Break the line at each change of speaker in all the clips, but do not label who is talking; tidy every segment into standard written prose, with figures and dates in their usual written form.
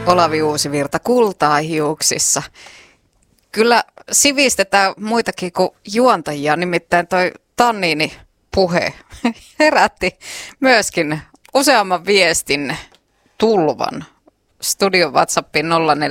Olavi Uusivirta, kultaa hiuksissa. Kyllä sivistetään muitakin kuin juontajia, nimittäin toi Tanniini-puhe herätti myöskin useamman viestin tulvan. Studion WhatsAppin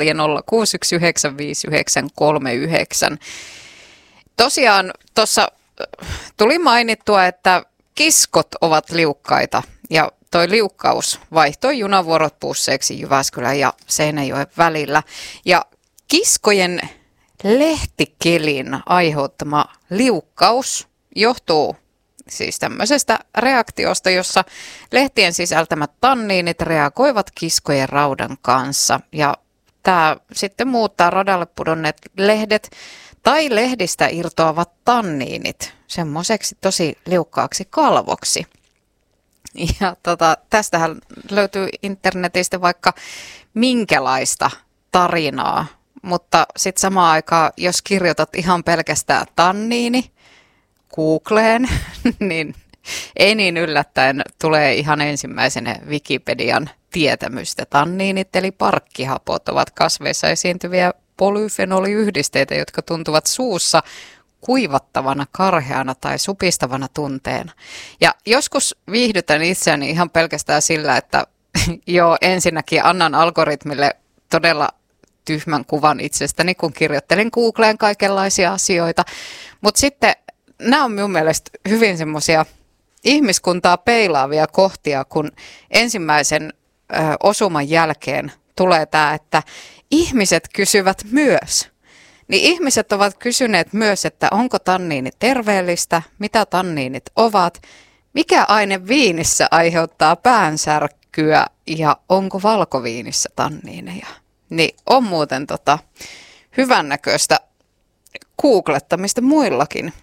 0406195939. Tosiaan tuossa tuli mainittua, että kiskot ovat liukkaita ja toi liukkaus vaihtoi junavuorot busseiksi Jyväskylän ja Seinäjoen välillä. Ja kiskojen lehtikelin aiheuttama liukkaus johtuu siis tämmöisestä reaktiosta, jossa lehtien sisältämät tanniinit reagoivat kiskojen raudan kanssa. Ja tämä sitten muuttaa radalle pudonneet lehdet tai lehdistä irtoavat tanniinit semmoiseksi tosi liukkaaksi kalvoksi. Ja tästähän löytyy internetistä vaikka minkälaista tarinaa, mutta sitten samaan aikaan, jos kirjoitat ihan pelkästään tanniini Googleen, niin ei niin yllättäen tulee ihan ensimmäisenä Wikipedian tietämystä. Tanniinit eli parkkihapot ovat kasveissa esiintyviä polyfenoliyhdisteitä, jotka tuntuvat suussa kuivattavana, karheana tai supistavana tunteena. Ja joskus viihdytän itseäni ihan pelkästään sillä, että ensinnäkin annan algoritmille todella tyhmän kuvan itsestäni, kun kirjoittelen Googleen kaikenlaisia asioita. Mutta sitten nämä on minun mielestä hyvin semmoisia ihmiskuntaa peilaavia kohtia, kun ensimmäisen osuman jälkeen tulee tämä, että ihmiset kysyvät myös. Niin ihmiset ovat kysyneet myös, että onko tanniini terveellistä, mitä tanniinit ovat, mikä aine viinissä aiheuttaa päänsärkyä ja onko valkoviinissä tanniineja. Niin on muuten hyvännäköistä googlettamista muillakin.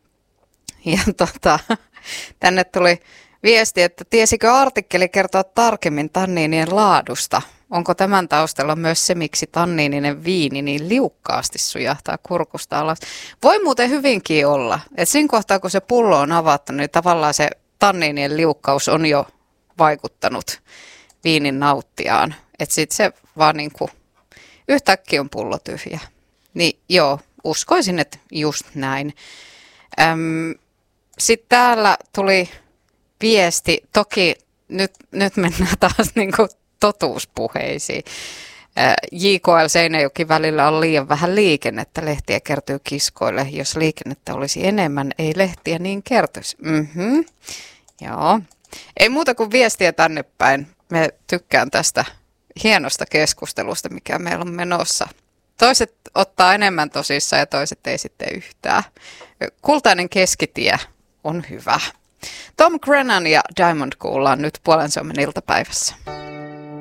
Ja tänne tuli viesti, että tiesikö artikkeli kertoa tarkemmin tanniinien laadusta? Onko tämän taustalla myös se, miksi tanniininen viini niin liukkaasti sujahtaa kurkusta alas? Voi muuten hyvinkin olla. Että siinä kohtaa, kun se pullo on avattu, niin tavallaan se tanniinien liukkaus on jo vaikuttanut viinin nauttijaan. Että sitten se vaan niin kuin yhtäkkiä on pullo tyhjä. Niin joo, uskoisin, että just näin. Sitten täällä tuli viesti, toki nyt mennään taas niin kuin totuuspuheisiin. JKL Seinäjoki välillä on liian vähän liikennettä, lehtiä kertyy kiskoille. Jos liikennettä olisi enemmän, ei lehtiä niin kertyisi. Joo. Ei muuta kuin viestiä tänne päin. Me tykkään tästä hienosta keskustelusta, mikä meillä on menossa. Toiset ottaa enemmän tosissaan ja toiset ei sitten yhtään. Kultainen keskitie on hyvä. Tom Grennan ja Diamond kuullaan nyt Puolen Suomen iltapäivässä.